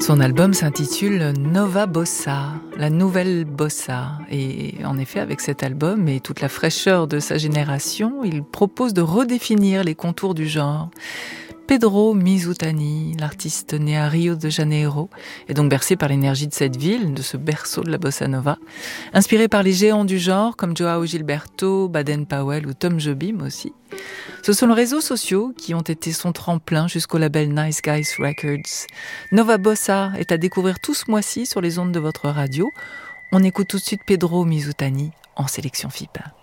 Son album s'intitule Nova Bossa, la nouvelle bossa. Et en effet, avec cet album et toute la fraîcheur de sa génération, il propose de redéfinir les contours du genre. Pedro Mizutani, l'artiste né à Rio de Janeiro, est donc bercé par l'énergie de cette ville, de ce berceau de la bossa nova, inspiré par les géants du genre comme Joao Gilberto, Baden-Powell ou Tom Jobim aussi. Ce sont les réseaux sociaux qui ont été son tremplin jusqu'au label Nice Guys Records. Nova Bossa est à découvrir tout ce mois-ci sur les ondes de votre radio. On écoute tout de suite Pedro Mizutani en sélection FIP.